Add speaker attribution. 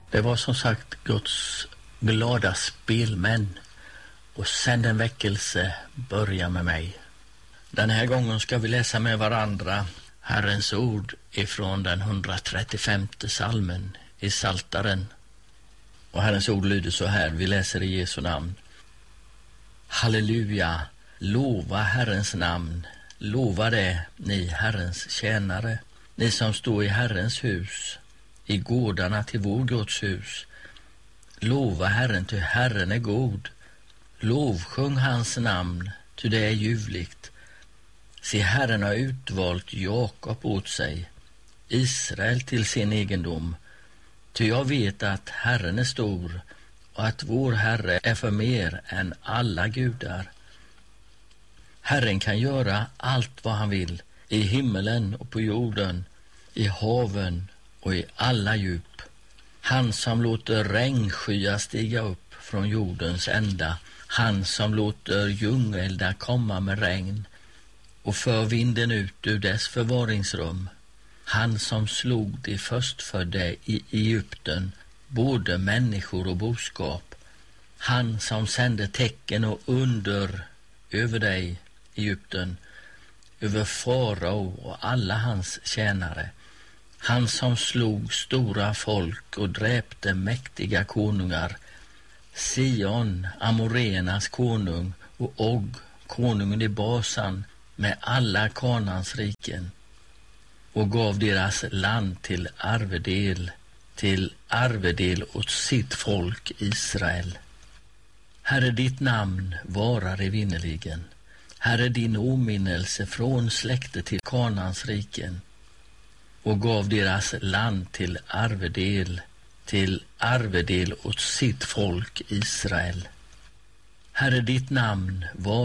Speaker 1: Det var som sagt Guds glada spelmän, och sen den väckelse börjar med mig. Den här gången ska vi läsa med varandra Herrens ord ifrån den 135:e psalmen i Psaltaren. Och Herrens ord lyder så här, vi läser i Jesu namn. Halleluja, lova Herrens namn, lova det, ni Herrens tjänare, ni som står i Herrens hus, i gårdarna till vår Guds hus. Lova Herren, ty Herren är god. Lovsjung hans namn, ty det är ljuvligt. Se, Herren har utvalt Jakob åt sig, Israel till sin egendom. Ty jag vet att Herren är stor och att vår Herre är för mer än alla gudar. Herren kan göra allt vad han vill, i himmelen och på jorden, i haven och i alla djup. Han som låter regnskyar stiga upp från jordens ända, han som låter djungeldar komma med regn och för vinden ut ur dess förvaringsrum. Han som slog de förstfödda i Egypten, både människor och boskap. Han som sände tecken och under över dig, Egypten, över farao och alla hans tjänare. Han som slog stora folk och dräpte mäktiga konungar, Sion, Amorenas konung, och Og, konungen i Basan, med alla Kanans riken, och gav deras land till arvedel åt sitt folk Israel. Herre, ditt namn varar evinnerligen. Herre, din åminnelse från släkte till Kanans riken, och gav deras land till arvedel åt sitt folk Israel. Herre, ditt namn var